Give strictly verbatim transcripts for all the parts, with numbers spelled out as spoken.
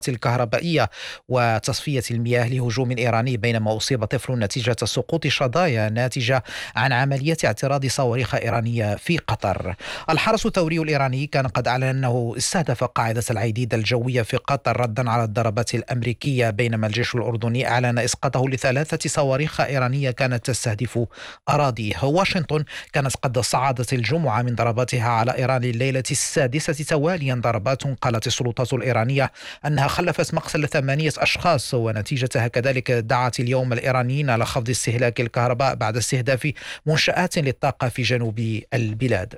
الكهربائية وتصفية المياه لهجوم إيراني، بينما أصيب طفل نتيجة سقوط شظايا ناتجة عن عملية اعتراض صواريخ إيرانية في قطر. الحرس الثوري الإيراني كان قد أعلن أنه استهدف قاعدة العديد الجوية في قطر ردا على الضربات الأمريكية، بينما الجيش الأردني أعلن إسقاطه لثلاثة صواريخ إيرانية كانت تستهدف أراضيه. واشنطن كانت قد صعدت الجمعة من ضرباتها على إيران الليلة السادسة تواليا ضربات قالت السلطات الإيرانية أنها خلفت مقتل ثمانية أشخاص، ونتيجتها كذلك دعت اليوم الإيرانيين على خفض استهلاك الكهرباء بعد استهداف منشآت للطاقة في جنوب البلاد.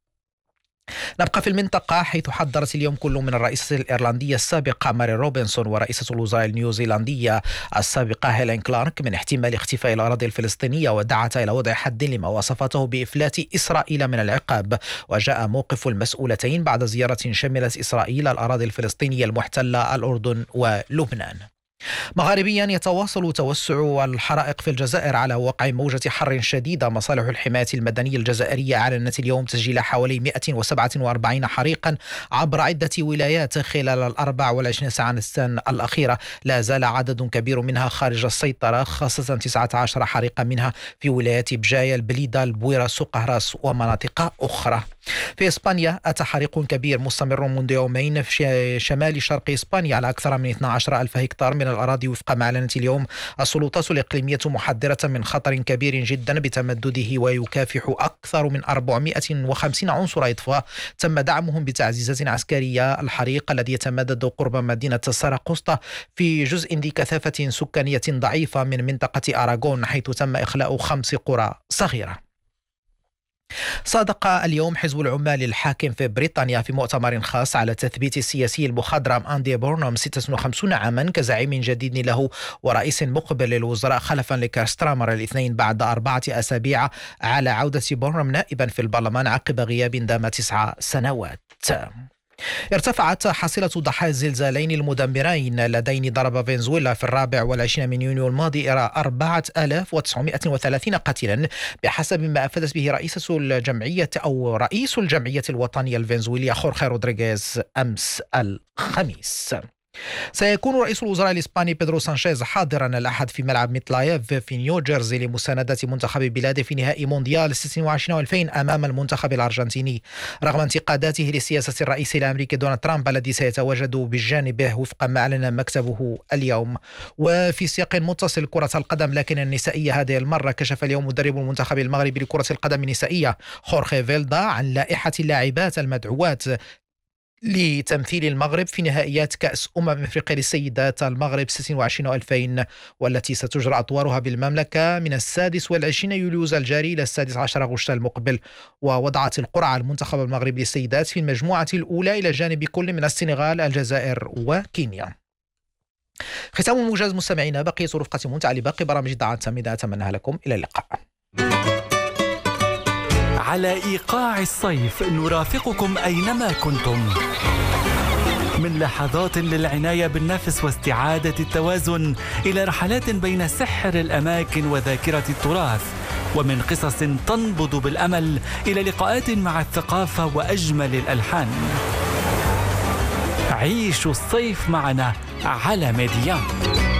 نبقى في المنطقة، حيث حذرت اليوم كل من الرئيسة الإيرلندية السابقة ماري روبنسون ورئيسة الوزراء النيوزيلندية السابقة هيلين كلارك من احتمال اختفاء الأراضي الفلسطينية، ودعت إلى وضع حد لما وصفته بإفلات إسرائيل من العقاب. وجاء موقف المسؤولتين بعد زيارة شملت إسرائيل الأراضي الفلسطينية المحتلة الأردن ولبنان. مغاربيا، يتواصل توسع الحرائق في الجزائر على وقع موجة حر شديدة. مصالح الحماية المدنية الجزائرية أعلنت اليوم تسجيل حوالي مئة وسبعة وأربعين حريقا عبر عدة ولايات خلال الأربع والعشرين ساعة الأخيرة. لا زال عدد كبير منها خارج السيطرة، خاصة تسعة عشر حريقا منها في ولايات بجاية، البليدة، البويرة، سوق هراس ومناطق أخرى. في إسبانيا، أتى حريق كبير مستمر منذ يومين في شمال شرق إسبانيا على أكثر من اثني عشر ألف هكتار من الأراضي، وفق ما أعلنت اليوم السلطات الإقليمية، محذرة من خطر كبير جدا بتمدده، ويكافح أكثر من أربعمئة وخمسين عنصر إطفاء تم دعمهم بتعزيزات عسكرية. الحريق الذي يتمدد قرب مدينة ساراقوستا في جزء ذي كثافة سكانية ضعيفة من منطقة أراغون، حيث تم إخلاء خمس قرى صغيرة. صادق اليوم حزب العمال الحاكم في بريطانيا في مؤتمر خاص على تثبيت السياسي المخضرم أندي بورنهام ستة وخمسين عاما كزعيم جديد له ورئيس مقبل للوزراء خلفا لكير ستارمر الاثنين، بعد أربعة أسابيع على عودة بورنهام نائبا في البرلمان عقب غياب دام تسع سنوات. ارتفعت حصيلة ضحايا الزلزالين المدمرين اللذين ضرب فنزويلا في الرابع والعشرين من يونيو الماضي إلى أربعة آلاف وتسعمئة وثلاثين قتيلا، بحسب ما أفادت به رئيسة الجمعية أو رئيس الجمعية الوطنية الفنزويلية خورخي رودريغيز أمس الخميس. سيكون رئيس الوزراء الإسباني بيدرو سانشيز حاضرا الأحد في ملعب ميتلايف في نيوجيرسي لمساندة منتخب بلاده في نهائي مونديال ستة وعشرين ألفين أمام المنتخب الأرجنتيني، رغم انتقاداته لسياسة الرئيس الأمريكي دونالد ترامب الذي سيتواجد بجانبه وفق ما أعلن مكتبه اليوم. وفي سياق متصل، كرة القدم لكن النسائية هذه المرة، كشف اليوم مدرب المنتخب المغربي لكرة القدم النسائية خورخي فيلدا عن لائحة اللاعبات المدعوات لتمثيل المغرب في نهائيات كأس أمم أفريقيا للسيدات المغرب ستة وعشرين ألفين، والتي ستجرى أطوارها بالمملكة من السادس والعشرين يوليوز الجاري إلى السادس عشر أغسطس المقبل. ووضعت القرعة المنتخب المغربي للسيدات في المجموعة الأولى إلى جانب كل من السنغال، الجزائر وكينيا. ختام موجز مستمعينا، بقية رفقة ممتعة لباقي برامج الدعاء التامدة أتمنى لكم إلى اللقاء. على إيقاع الصيف نرافقكم أينما كنتم، من لحظات للعناية بالنفس واستعادة التوازن إلى رحلات بين سحر الأماكن وذاكرة التراث، ومن قصص تنبض بالأمل إلى لقاءات مع الثقافة وأجمل الألحان. عيشوا الصيف معنا على ميديان.